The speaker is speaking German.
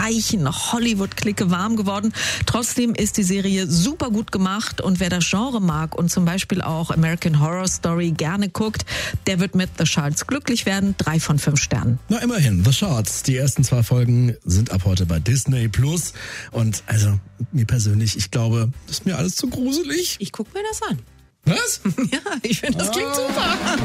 reichen Hollywood-Clique warm geworden. Trotzdem ist die Serie super gut gemacht und wer das Genre mag und zum Beispiel auch American Horror Story gerne guckt, der wird mit The Shards glücklich werden. 3 von 5 Sternen. Na immerhin, The Shards. Die ersten 2 Folgen sind ab heute bei Disney Plus. Und also mir persönlich, ich glaube, das ist mir alles zu gruselig. Ich guck mir das an. Was? Ja, ich finde, das klingt super.